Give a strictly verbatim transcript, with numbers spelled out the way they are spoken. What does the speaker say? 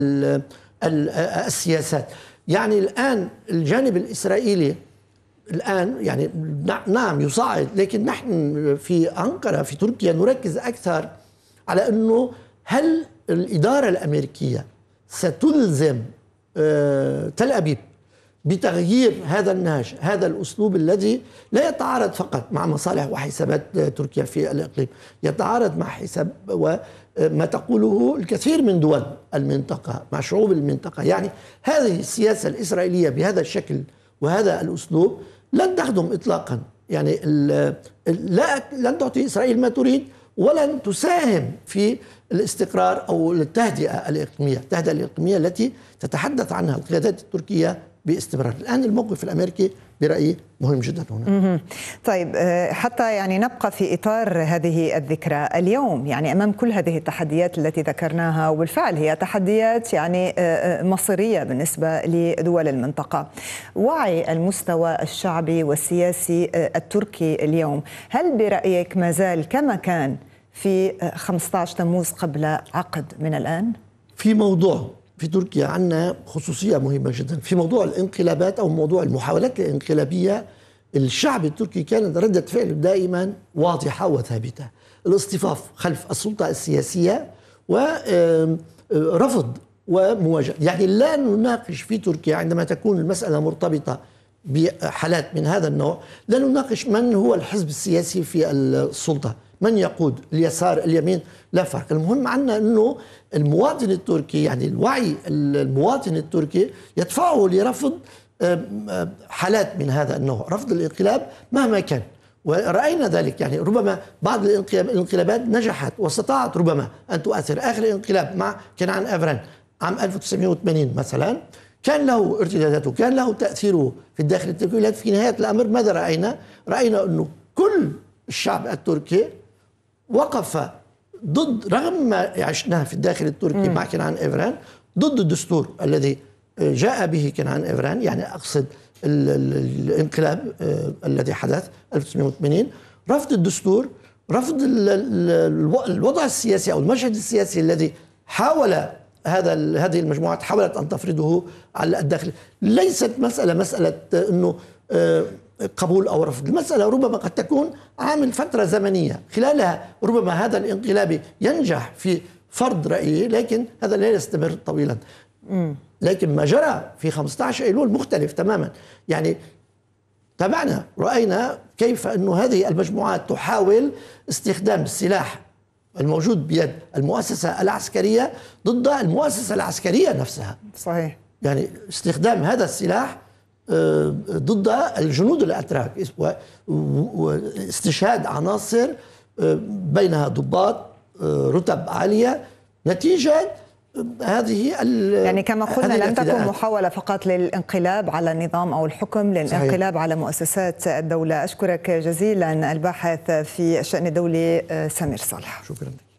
السياسات. يعني الآن الجانب الإسرائيلي الآن يعني نعم يصعد، لكن نحن في أنقرة في تركيا نركز أكثر على أنه هل الإدارة الأمريكية ستلزم تل أبيب بتغيير هذا النهج، هذا الأسلوب الذي لا يتعارض فقط مع مصالح وحسابات تركيا في الإقليم، يتعارض مع حساب وما تقوله الكثير من دول المنطقة مع شعوب المنطقة. يعني هذه السياسة الإسرائيلية بهذا الشكل وهذا الأسلوب لن تخدم إطلاقا، يعني لا لن تعطي إسرائيل ما تريد ولن تساهم في الاستقرار أو التهدئة الإقليمية، التهدئة الإقليمية التي تتحدث عنها القيادات التركية باستمرار. الآن الموقف الأمريكي برأيي مهم جدا هنا. طيب حتى يعني نبقى في إطار هذه الذكرى اليوم، يعني أمام كل هذه التحديات التي ذكرناها، وبالفعل هي تحديات يعني مصيرية بالنسبة لدول المنطقة، وعي المستوى الشعبي والسياسي التركي اليوم، هل برأيك ما زال كما كان في خمسة عشر تموز قبل عقد من الآن؟ في موضوع في تركيا عندنا خصوصية مهمة جدا في موضوع الانقلابات أو موضوع المحاولات الانقلابية. الشعب التركي كانت ردة فعله دائما واضحة وثابتة، الاصطفاف خلف السلطة السياسية ورفض ومواجهة. يعني لا نناقش في تركيا عندما تكون المسألة مرتبطة بحالات من هذا النوع، لا نناقش من هو الحزب السياسي في السلطة، من يقود اليسار اليمين، لا فرق. المهم عندنا أنه المواطن التركي، يعني الوعي المواطن التركي يدفعه لرفض حالات من هذا النوع، رفض الانقلاب مهما كان، ورأينا ذلك. يعني ربما بعض الانقلابات نجحت واستطاعت ربما أن تؤثر. آخر انقلاب مع كنعان إيفرن عام ألف وتسعمائة وثمانين مثلا كان له ارتداداته، كان له تأثيره في الداخل التركي، لكن في نهاية الأمر ماذا رأينا؟ رأينا أنه كل الشعب التركي وقف ضد، رغم ما عشناه في الداخل التركي مع كنعان إيفرن، ضد الدستور الذي جاء به كنعان إيفرن. يعني أقصد الانقلاب الذي حدث ألف وتسعمائة وثمانين، رفض الدستور، رفض الوضع السياسي أو المشهد السياسي الذي حاول هذا هذه المجموعات حاولت أن تفرضه على الداخل. ليست مسألة مسألة أنه قبول أو رفض، المسألة ربما قد تكون عامل فترة زمنية خلالها ربما هذا الانقلابي ينجح في فرض رأيه، لكن هذا لا يستمر طويلا. لكن ما جرى في خمسة عشر أيلول مختلف تماما. يعني تابعنا رأينا كيف أن هذه المجموعات تحاول استخدام السلاح الموجود بيد المؤسسة العسكرية ضد المؤسسة العسكرية نفسها. صحيح. يعني استخدام هذا السلاح ضد الجنود الأتراك واستشهاد عناصر بينها ضباط رتب عالية نتيجة هذه. يعني كما قلنا لم تكن محاولة فقط للانقلاب على النظام أو الحكم، للانقلاب صحيح. على مؤسسات الدولة. أشكرك جزيلا الباحث في الشأن الدولي سمير صالح. شكرا.